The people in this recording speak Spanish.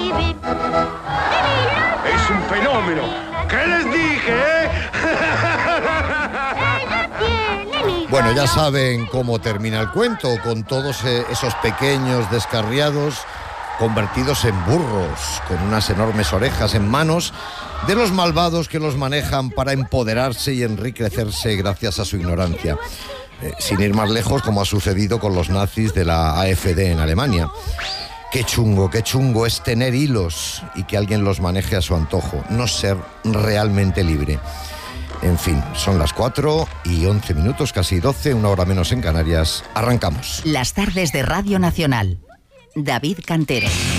vivir. Es un fenómeno. ¿Qué les dije, Bueno, ya saben cómo termina el cuento, con todos esos pequeños descarriados convertidos en burros, con unas enormes orejas en manos de los malvados que los manejan para empoderarse y enriquecerse gracias a su ignorancia. Sin ir más lejos, como ha sucedido con los nazis de la AfD en Alemania. Qué chungo es tener hilos y que alguien los maneje a su antojo, no ser realmente libre. En fin, son las 4:11, casi 12, una hora menos en Canarias. Arrancamos. Las tardes de Radio Nacional. David Cantero.